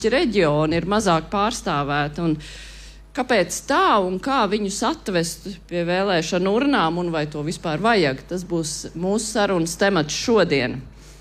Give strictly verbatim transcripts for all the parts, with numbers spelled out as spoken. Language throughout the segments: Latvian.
reģioni ir mazāk pārstāvēti, un kāpēc tā un kā viņus atvest pie vēlēšanu urnām un vai to vispār vajag, tas būs mūsu sarunas temats šodien.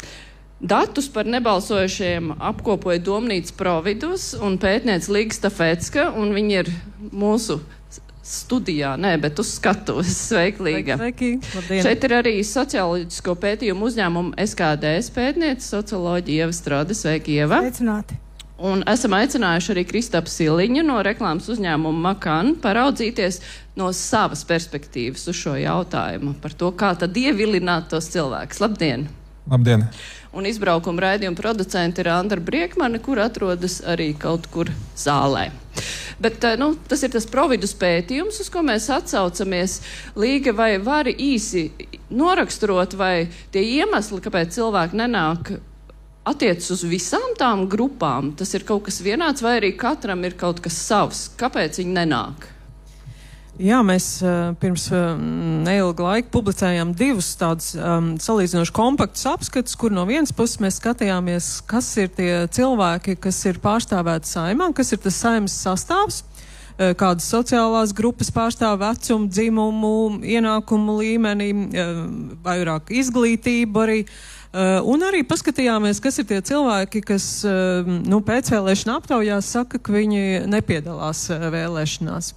Datus par nebalsojušiem apkopoja Domnīca Providus un pētniece Līga Stafecka, un viņi ir mūsu studijā, nē, bet uz skatuves. Sveiki, Līga. Sveiki, labdien. Šeit ir arī socioloģisko pētījumu uzņēmumu S K D S pētniece, socioloģija Ieva Strode. Sveiki, Ieva. Sveicināti. Un esam aicinājuši arī Kristapu Siliņu no reklāmas uzņēmuma Makan paraudzīties no savas perspektīvas uz šo jautājumu par to, kā tad ievilināt tos cilvēkus. Labdien! Labdien! Un izbraukuma raidījuma producenti ir Andra Briekmane, kur atrodas arī kaut kur zālē. Bet, nu, tas ir tas Providus pētījums, uz ko mēs atsaucamies. Līga, vai vari īsi noraksturot, vai tie iemesli, kāpēc cilvēki nenāk, attiecas uz visām tām grupām? Tas ir kaut kas vienāds, vai arī katram ir kaut kas savs? Kāpēc viņi nenāk? Jā, mēs uh, pirms uh, neilga laika publicējām divus tādus um, salīdzinoši kompaktus apskatus, kur no vienas puses mēs skatījāmies, kas ir tie cilvēki, kas ir pārstāvēti saimā, kas ir tas saimas sastāvs, uh, kādas sociālās grupas pārstāv vecumu, dzimumu, ienākumu līmeni, uh, vairāk izglītību arī. Uh, un arī paskatījāmies, kas ir tie cilvēki, kas uh, nu, pēcvēlēšana aptaujās saka, ka viņi nepiedalās uh, vēlēšanās.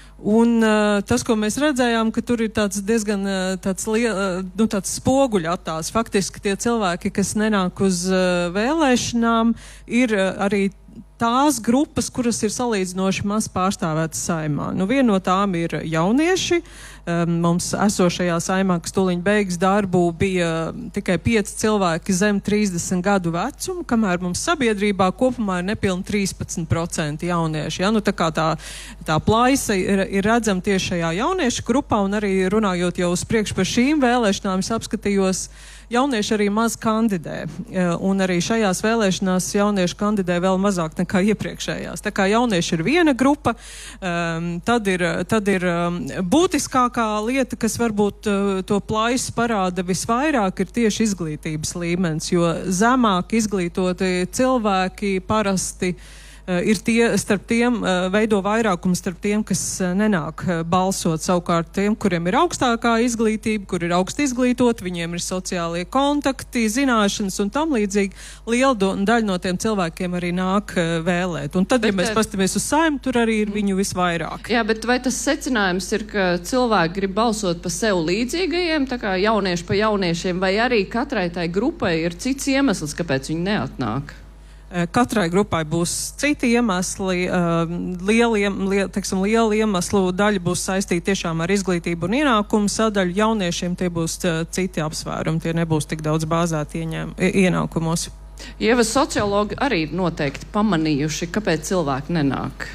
Un uh, tas, ko mēs redzējām, ka tur ir tāds diezgan uh, tāds, uh, nu, tāds spoguļa attēls. Faktiski tie cilvēki, kas nenāk uz uh, vēlēšanām, ir uh, arī tās grupas, kuras ir salīdzinoši maz pārstāvētas saimā. Nu, viena no tām ir jaunieši. Um, mums esošajā saimā, kas tuliņ beigas darbu, bija tikai pieci cilvēki zem trīsdesmit gadu vecumu, kamēr mums sabiedrībā kopumā ir nepilni trīspadsmit procenti jaunieši. Ja? Nu, tā kā tā, tā plaisa ir, ir redzama tieši šajā jauniešu grupā, un arī runājot jau uz priekšu par šīm vēlēšanām, es apskatījos, jaunieši arī maz kandidē, un arī šajās vēlēšanās jaunieši kandidē vēl mazāk nekā iepriekšējās. Tā kā jaunieši ir viena grupa, um, tad ir, tad ir um, būtiskākā lieta, kas varbūt uh, to plaisu parāda visvairāk, ir tieši izglītības līmenis, jo zemāk izglītoti cilvēki parasti Uh, ir tie, starp tiem, uh, veido vairākumu starp tiem, kas uh, nenāk uh, balsot. Savukārt tiem, kuriem ir augstākā izglītība, kur ir augsti izglītot, viņiem ir sociālie kontakti, zināšanas un tam līdzīgi, liela daļa no tiem cilvēkiem arī nāk uh, vēlēt. Un tad, bet, ja mēs pastamies uz Saimu, tur arī ir viņu visvairāk. Jā, bet vai tas secinājums ir, ka cilvēki grib balsot pa sev līdzīgajiem, tā kā jaunieši pa jauniešiem, vai arī katrai tai grupai ir cits iemesls, kāpēc viņi neatnāk? Katrai grupai būs citi iemesli, lieliem, liel, teiksim, liela iemeslu daļa būs saistīta tiešām ar izglītību un ienākumu sadaļu. Jauniešiem tie būs citi apsvērumi, tie nebūs tik daudz bāzēti ieņēm, ienākumos. Ieva, sociologi arī noteikti pamanījuši, kāpēc cilvēki nenāk.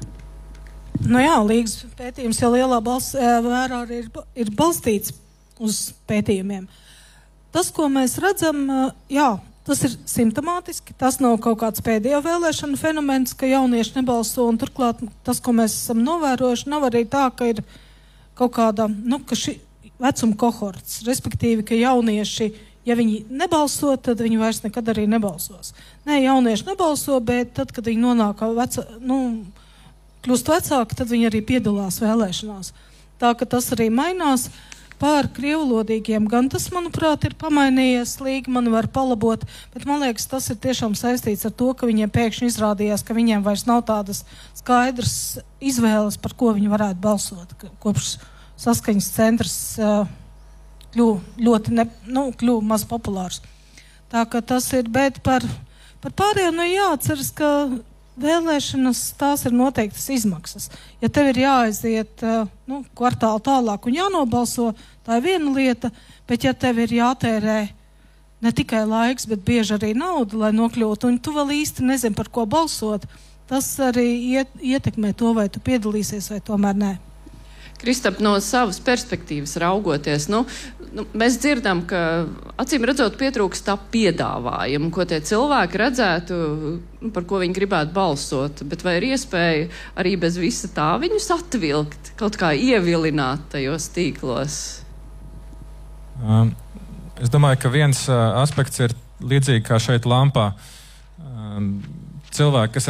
Nu jā, Līgas pētījums jau lielā bals, vērā ir, ir balstīts uz pētījumiem. Tas, ko mēs redzam, jā, tas ir simptomātiski, tas nav kaut kāds pēdējo vēlēšanu fenomens, ka jaunieši nebalso, un turklāt tas, ko mēs esam novērojuši, nav arī tā, ka ir kaut kāda, nu, ka šī vecuma kohorts, respektīvi, ka jaunieši, ja viņi nebalso, tad viņi vairs nekad arī nebalsos. Nē, jaunieši nebalso, bet tad, kad viņi nonāk veca, nu, kļūst vecāki, tad viņi arī piedalās vēlēšanās. Tā, ka tas arī mainās. Pār krievulodīgiem, gan tas, manuprāt, ir pamainījies, Līga mani var palabot, bet man liekas, tas ir tiešām saistīts ar to, ka viņiem pēkšņi izrādījās, ka viņiem vairs nav tādas skaidras izvēles, par ko viņi varētu balsot, kopš saskaņas centrs uh, kļuva ļoti, ne, nu, kļuva maz populārs. Tā ka tas ir, bet par, par pārējiem, nu jāatceras, ka vēlēšanas, tās ir noteiktas izmaksas. Ja tev ir jāaiziet uh, nu, kvartālu tālāk un jānobalso, tā ir viena lieta, bet ja tev ir jātērē ne tikai laiks, bet bieži arī nauda, lai nokļūtu, un tu vēl īsti nezini, par ko balsot, tas arī iet, ietekmē to, vai tu piedalīsies, vai tomēr nē. Kristap, no savas perspektīvas raugoties, nu, nu, mēs dzirdam, ka acīm redzot pietrūkst tā piedāvājumu, ko tie cilvēki redzētu, nu, par ko viņi gribētu balsot, bet vai ir iespēja arī bez visa tā viņus atvilkt, kaut kā ievilināt tajos tīklos? Um, es domāju, ka viens uh, aspekts ir līdzīgi kā šeit lampā. Um, cilvēki, kas